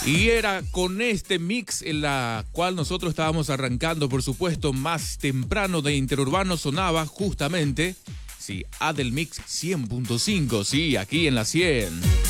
Y era con este mix en la cual nosotros estábamos arrancando, por supuesto, más temprano de Interurbano sonaba justamente, sí, Adel Mix 100.5, sí, aquí en la 100.